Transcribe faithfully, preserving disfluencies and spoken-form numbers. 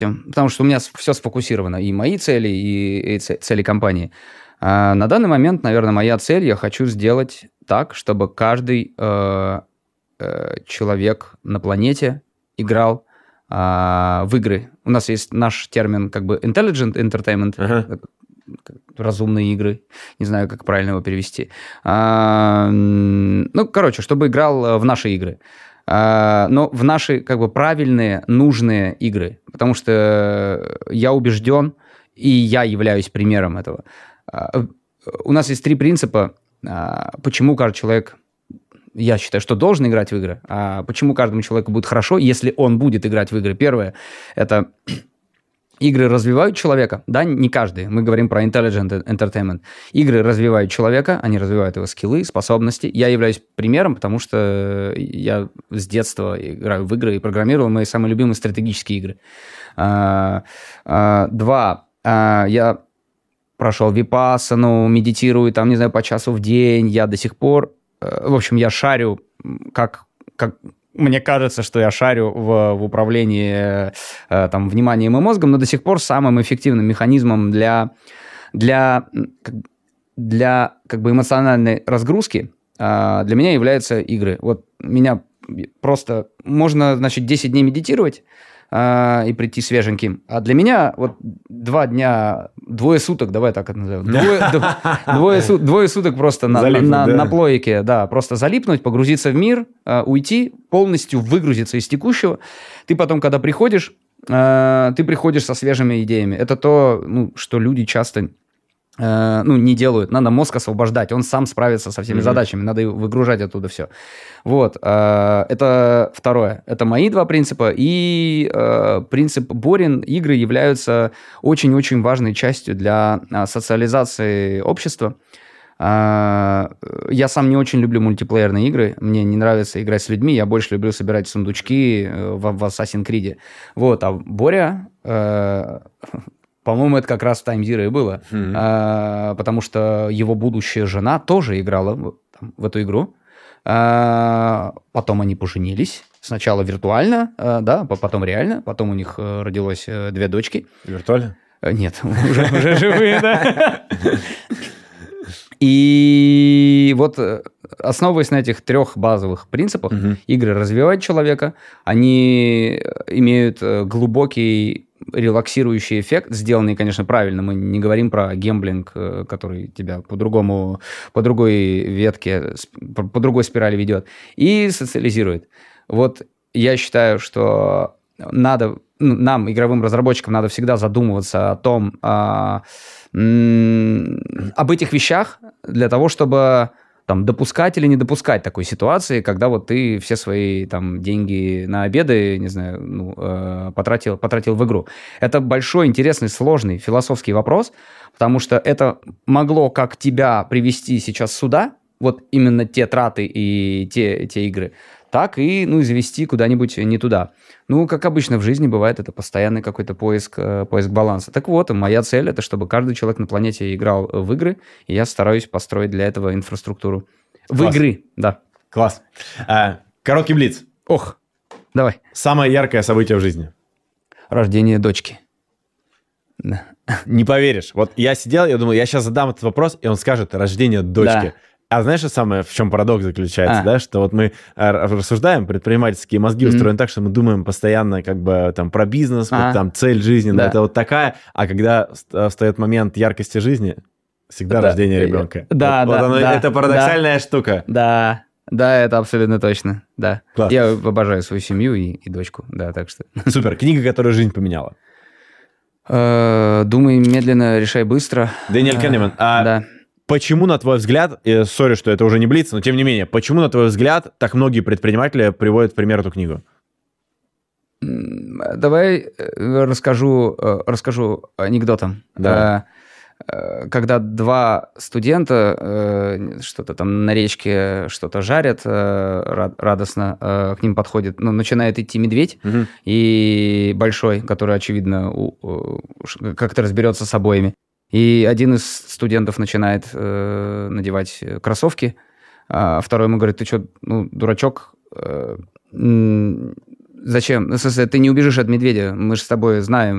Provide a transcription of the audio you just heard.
потому что у меня все сфокусировано, и мои цели, и, и цели компании. А на данный момент, наверное, моя цель, я хочу сделать так, чтобы каждый э, э, человек на планете играл э, в игры. У нас есть наш термин как бы intelligent entertainment, uh-huh. разумные игры, не знаю, как правильно его перевести. А, ну, короче, чтобы играл в наши игры. А, но в наши как бы правильные, нужные игры. Потому что я убежден, и я являюсь примером этого. У нас есть три принципа, почему каждый человек, я считаю, что должен играть в игры, а почему каждому человеку будет хорошо, если он будет играть в игры. Первое, это игры развивают человека, да, не каждый, мы говорим про intelligent entertainment. Игры развивают человека, они развивают его скиллы, способности. Я являюсь примером, потому что я с детства играю в игры и программировал мои самые любимые стратегические игры. Два, я прошел випассану, медитирую, там, не знаю, по часу в день. Я до сих пор... В общем, я шарю, как... как мне кажется, что я шарю в, в управлении там, вниманием и мозгом, но до сих пор самым эффективным механизмом для, для, для как бы эмоциональной разгрузки для меня являются игры. Вот меня просто... Можно, значит, десять дней медитировать, и прийти свеженьким. А для меня вот два дня, двое суток, давай так это назовем, двое, двое, суток, двое суток просто на, залипнуть, на, да. на плойке, да, просто залипнуть, погрузиться в мир, уйти, полностью выгрузиться из текущего. Ты потом, когда приходишь, ты приходишь со свежими идеями. Это то, ну, что люди часто... ну, не делают. Надо мозг освобождать. Он сам справится со всеми mm-hmm. задачами. Надо выгружать оттуда все. Вот. Это второе. Это мои два принципа. И принцип Борин. Игры являются очень-очень важной частью для социализации общества. Я сам не очень люблю мультиплеерные игры. Мне не нравится играть с людьми. Я больше люблю собирать сундучки в, в Assassin's Creed. Вот. А Боря... По-моему, это как раз в Time Zero и было. Mm-hmm. А, потому что его будущая жена тоже играла в, там, в эту игру. А, потом они поженились. Сначала виртуально, а, да, потом реально. Потом у них родилось две дочки. Виртуально? Нет, уже живые, да. И вот, основываясь на этих трех базовых принципах, игры развивают человека. Они имеют глубокий... релаксирующий эффект, сделанный, конечно, правильно. Мы не говорим про гемблинг, который тебя по-другому, по другой ветке, по другой спирали ведет. И социализирует. Вот я считаю, что надо, ну, нам, игровым разработчикам, надо всегда задумываться о том, а, м- об этих вещах для того, чтобы... Там, допускать или не допускать такой ситуации, когда вот ты все свои там деньги на обеды, не знаю, ну, э, потратил, потратил в игру. Это большой, интересный, сложный философский вопрос, потому что это могло как тебя привести сейчас сюда, вот именно те траты и те, те игры, так и, ну, завести куда-нибудь не туда. Ну, как обычно в жизни бывает, это постоянный какой-то поиск, поиск баланса. Так вот, моя цель – это чтобы каждый человек на планете играл в игры, и я стараюсь построить для этого инфраструктуру. В Класс. Игры, да. Класс. А, короткий блиц. Ох, давай. Самое яркое событие в жизни? Рождение дочки. Да. Не поверишь. Вот я сидел, я думал, я сейчас задам этот вопрос, и он скажет «рождение дочки». Да. А знаешь, что самое, в чем парадокс заключается, а. да, что вот мы рассуждаем, предпринимательские мозги mm-hmm. устроены так, что мы думаем постоянно как бы там про бизнес, а. вот, там цель жизни, да. это вот такая, а когда встает момент яркости жизни, всегда да. рождение ребенка. Да, вот, да, вот оно, да. Это парадоксальная да. штука. Да, да, это абсолютно точно, да. Класс. Я обожаю свою семью и, и дочку, да, так что... Супер, книга, которая жизнь поменяла. Думай медленно, решай быстро. Дэниэль Канеман, а... Да. Почему, на твой взгляд, и сори, что это уже не блиц, но тем не менее, почему, на твой взгляд, так многие предприниматели приводят в пример эту книгу? Давай расскажу, расскажу анекдотом. Да. Когда два студента что-то там на речке что-то жарят радостно, к ним подходит, ну, начинает идти медведь, угу. и большой, который, очевидно, как-то разберется с обоими. И один из студентов начинает э, надевать кроссовки, а второй ему говорит: ты что, ну, дурачок, э, м- зачем? В смысле, ты не убежишь от медведя, мы же с тобой знаем,